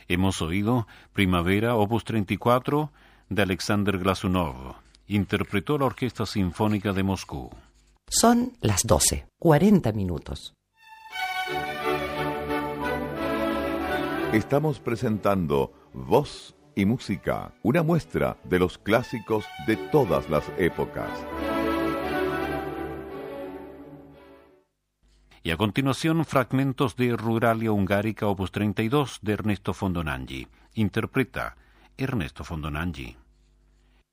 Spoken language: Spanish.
Hemos oído Primavera, opus 34, de Alexander Glazunov. Interpretó la Orquesta Sinfónica de Moscú. Son las 12:40. Estamos presentando Voz y Música, una muestra de los clásicos de todas las épocas. Y a continuación, fragmentos de Ruralia Hungárica, opus 32, de Ernesto Fondonangi. Interpreta Ernesto Fondonangi.